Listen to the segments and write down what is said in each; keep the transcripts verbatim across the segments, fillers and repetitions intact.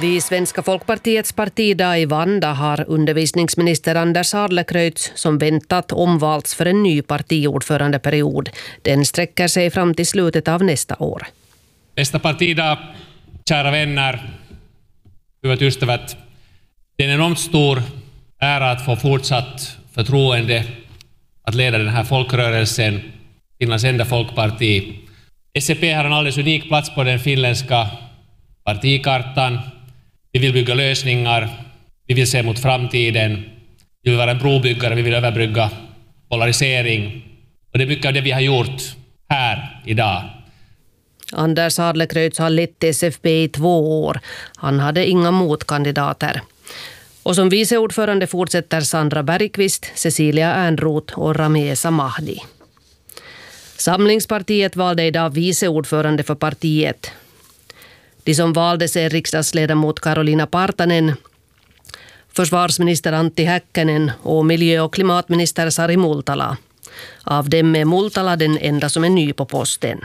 Vid Svenska folkpartiets partidag i Vanda har undervisningsminister Anders Adlercreutz som väntat omvalts för en ny partiordförandeperiod. Den sträcker sig fram till slutet av nästa år. Nästa partidag, kära vänner, hyvät ystävät, det är en enormt stor ära att få fortsatt förtroende att leda den här folkrörelsen, Finlands enda folkparti. S C P har en alldeles unik plats på den finländska partikartan. Vi vill bygga lösningar, vi vill se mot framtiden, vi vill vara en brobyggare, vi vill överbrygga polarisering. Och det är mycket av det vi har gjort här idag. Anders Adlercreutz har lett S F P i två år. Han hade inga motkandidater. Och som viceordförande fortsätter Sandra Bergqvist, Cecilia Ernroth och Rameza Mahdi. Samlingspartiet valde idag viceordförande för partiet. De som valdes är riksdagsledamot Karolina Partanen, försvarsminister Antti Häkkänen och miljö- och klimatminister Sari Multala. Av dem är Multala den enda som är ny på posten.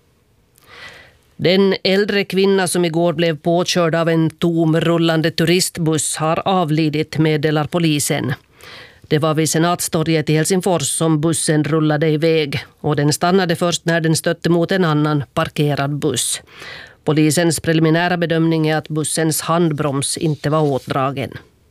Den äldre kvinna som igår blev påkörd av en tom rullande turistbuss har avlidit, meddelar polisen. Det var vid Senatstorget i Helsingfors som bussen rullade iväg och den stannade först när den stötte mot en annan parkerad buss. Polisens preliminära bedömning är att bussens handbroms inte var åtdragen.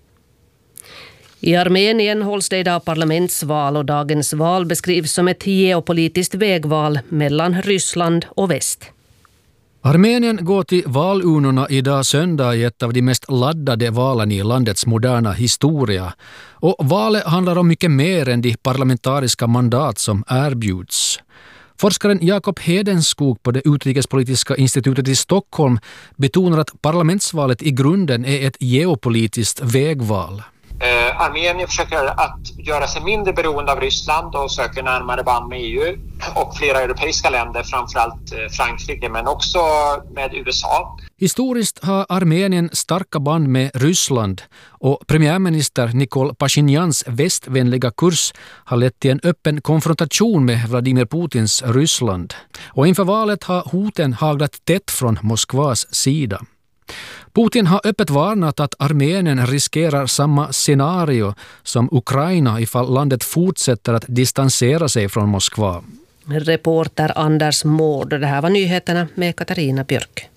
I Armenien hålls det idag parlamentsval och dagens val beskrivs som ett geopolitiskt vägval mellan Ryssland och väst. Armenien går till valurnorna idag söndag i ett av de mest laddade valen i landets moderna historia. Och valet handlar om mycket mer än de parlamentariska mandat som erbjuds. Forskaren Jakob Hedenskog på det utrikespolitiska institutet i Stockholm betonar att parlamentsvalet i grunden är ett geopolitiskt vägval. Eh, Armenien försöker att göra sig mindre beroende av Ryssland och söker närmare band med E U och flera europeiska länder, framförallt eh, Frankrike men också med U S A. Historiskt har Armenien starka band med Ryssland och premiärminister Nikol Pashinjans västvänliga kurs har lett till en öppen konfrontation med Vladimir Putins Ryssland. Och inför valet har hoten haglat tätt från Moskvas sida. Putin har öppet varnat att Armenien riskerar samma scenario som Ukraina ifall landet fortsätter att distansera sig från Moskva. Reporter Anders Mård. Det här var nyheterna med Katarina Björk.